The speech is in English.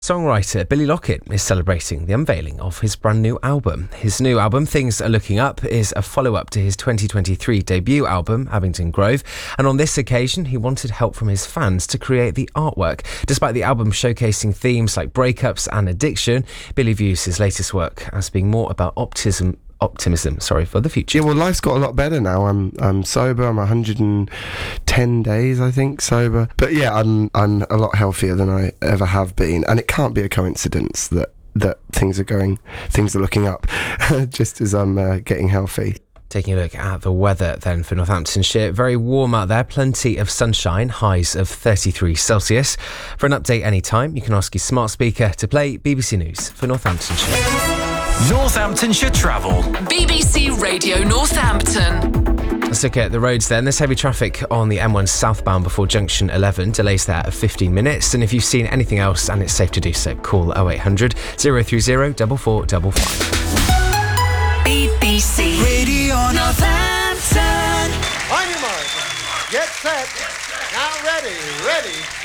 Songwriter Billy Lockett is celebrating the unveiling of his brand new album. His new album, Things Are Looking Up, is a follow-up to his 2023 debut album, Abingdon Grove, and on this occasion he wanted help from his fans to create the artwork. Despite the album showcasing themes like breakups and addiction, Billy views his latest work as being more about optimism for the future. Yeah, well, life's got a lot better now. I'm sober. I'm 110 days, I think, sober. But yeah, I'm a lot healthier than I ever have been, and it can't be a coincidence that things are looking up, just as I'm getting healthy. Taking a look at the weather then for Northamptonshire. Very warm out there, plenty of sunshine, highs of 33 Celsius. For an update anytime, you can ask your smart speaker to play BBC News for Northamptonshire. Northamptonshire Travel. BBC Radio Northampton. Let's look at the roads then. There's heavy traffic on the M1 southbound before junction 11. Delays there of 15 minutes. And if you've seen anything else and it's safe to do so, call 0800 030 4455. BBC Radio Northampton. On your mark. Get set. Now ready.